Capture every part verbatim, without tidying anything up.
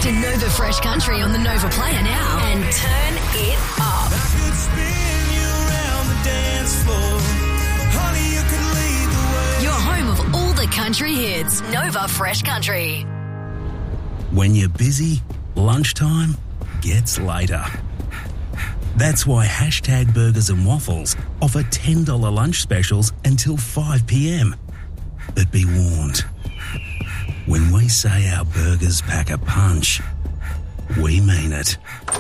to Nova Fresh Country on the Nova Player now and turn it up. I could spin you around the dance floor. Honey, you could lead the way. Your home of all the country hits. Nova Fresh Country. When you're busy, lunchtime gets later. That's why Hashtag Burgers and Waffles offer ten dollars lunch specials until five p.m. But be warned, when we say our burgers pack a punch, we mean it.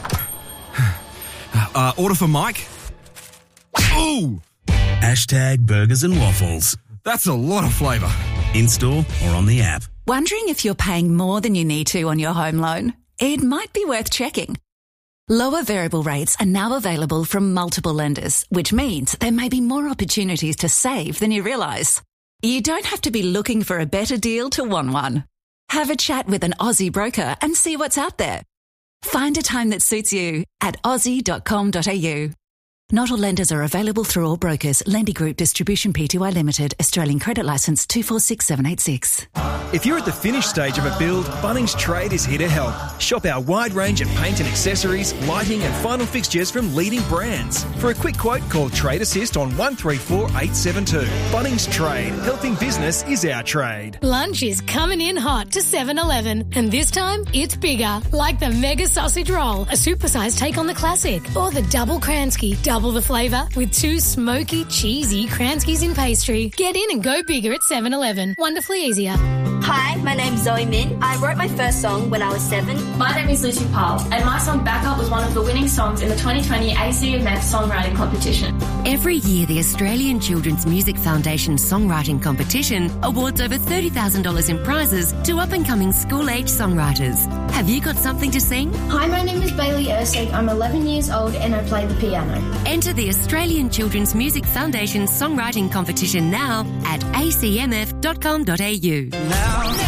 Uh, order for Mike. Ooh! Hashtag Burgers and Waffles. That's a lot of flavour. In-store or on the app. Wondering if you're paying more than you need to on your home loan? It might be worth checking. Lower variable rates are now available from multiple lenders, which means there may be more opportunities to save than you realise. You don't have to be looking for a better deal to want one. Have a chat with an Aussie broker and see what's out there. Find a time that suits you at aussie dot com dot a u. Not all lenders are available through all brokers. Lendy Group Distribution Pty Limited. Australian Credit Licence two four six seven eight six. If you're at the finished stage of a build, Bunnings Trade is here to help. Shop our wide range of paint and accessories, lighting and final fixtures from leading brands. For a quick quote, call Trade Assist on one three four eight seven two. Bunnings Trade. Helping business is our trade. Lunch is coming in hot to seven eleven, and this time it's bigger. Like the Mega Sausage Roll, a supersized take on the classic, or the Double Kransky, double the flavour with two smoky, cheesy Kranskys in pastry. Get in and go bigger at seven eleven. Wonderfully easier. Hi, my name's Zoe Min. I wrote my first song when I was seven. My name is Lucy Powell, and my song Backup was one of the winning songs in the twenty twenty A C M F Songwriting Competition. Every year, the Australian Children's Music Foundation Songwriting Competition awards over thirty thousand dollars in prizes to up-and-coming school-age songwriters. Have you got something to sing? Hi, my name is Bailey Ersig. I'm eleven years old and I play the piano. Enter the Australian Children's Music Foundation Songwriting Competition now at a c m f dot com dot a u. Now